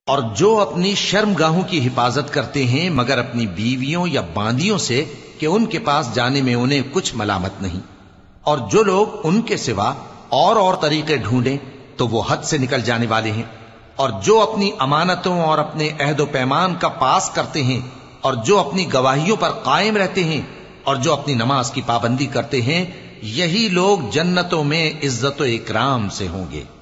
और जो अपनी शर्मगाहों की हिफाजत करते हैं मगर अपनी बीवियों या बांदियों से कि उनके पास जाने में उन्हें कुछ मलामत नहीं, और जो लोग उनके सिवा और तरीके ढूंढें तो वो हद से निकल जाने वाले हैं, और जो अपनी अमानतों और अपने अहदो पैमान का पास करते हैं, और जो अपनी गवाहियों पर कायम रहते हैं, और जो अपनी नमाज की पाबंदी करते हैं, यही लोग जन्नतों में इज्जत व इकराम से होंगे।